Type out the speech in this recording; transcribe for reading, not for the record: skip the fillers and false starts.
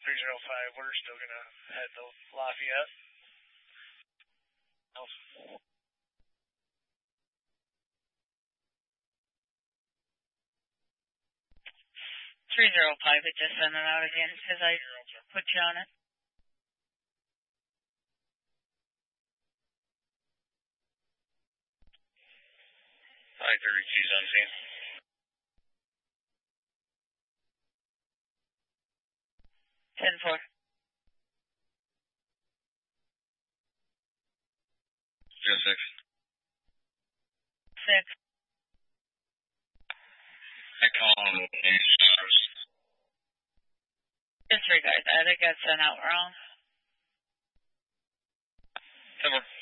305, we're still going to head to Lafayette. 305, it just sent it out again because I put you on it. I-32's on scene. 10-4. 06. 6. I call him Disregard that. It got sent out wrong. 10-4.